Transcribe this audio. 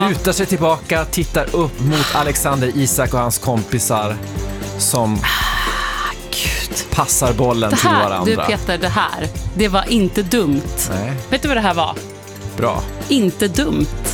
Lutar sig tillbaka, tittar upp mot Alexander Isak och hans kompisar som passar bollen till varandra. Du Peter, det var inte dumt. Nej. Vet du vad det här var? Bra. Inte dumt.